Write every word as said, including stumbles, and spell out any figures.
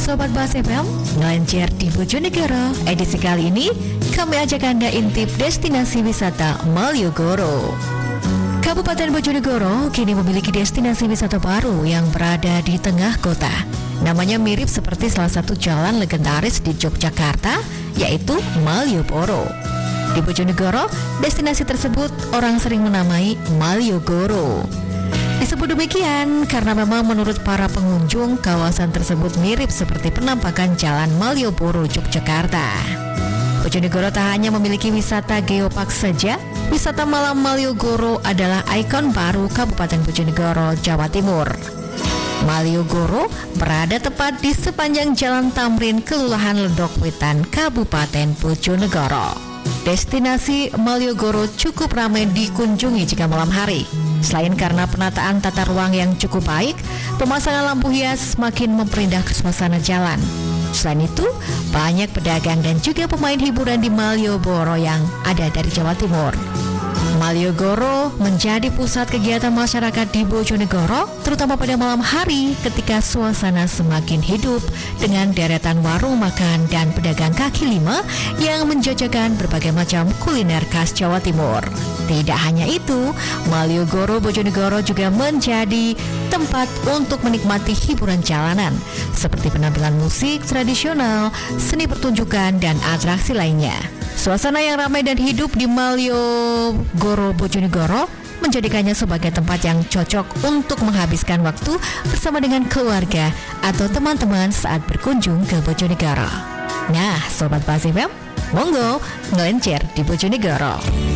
Sobat Bas F M, ngelencir di Bojonegoro. Edisi kali ini, kami ajak Anda intip destinasi wisata Malioboro. Kabupaten Bojonegoro kini memiliki destinasi wisata baru yang berada di tengah kota. Namanya mirip seperti salah satu jalan legendaris di Yogyakarta, yaitu Malioboro. Di Bojonegoro, destinasi tersebut orang sering menamai Malioboro. Disebut demikian karena memang menurut para pengunjung, kawasan tersebut mirip seperti penampakan Jalan Malioboro, Yogyakarta. Bojonegoro tak hanya memiliki wisata geopark saja, wisata malam Malioboro adalah ikon baru Kabupaten Bojonegoro, Jawa Timur. Malioboro berada tepat di sepanjang Jalan Tamrin, Kelurahan Ledokwetan, Kabupaten Bojonegoro. Destinasi Malioboro cukup ramai dikunjungi jika malam hari. Selain karena penataan tata ruang yang cukup baik, pemasangan lampu hias semakin memperindah suasana jalan. Selain itu, banyak pedagang dan juga pemain hiburan di Malioboro yang ada dari Jawa Timur. Malioboro menjadi pusat kegiatan masyarakat di Bojonegoro, terutama pada malam hari ketika suasana semakin hidup dengan deretan warung makan dan pedagang kaki lima yang menjajakan berbagai macam kuliner khas Jawa Timur. Tidak hanya itu, Malioboro Bojonegoro juga menjadi tempat untuk menikmati hiburan jalanan seperti penampilan musik tradisional, seni pertunjukan, dan atraksi lainnya. Suasana yang ramai dan hidup di Malioboro Bojonegoro menjadikannya sebagai tempat yang cocok untuk menghabiskan waktu bersama dengan keluarga atau teman-teman saat berkunjung ke Bojonegoro. Nah, Sobat Bas F M, monggo ngelencir di Bojonegoro.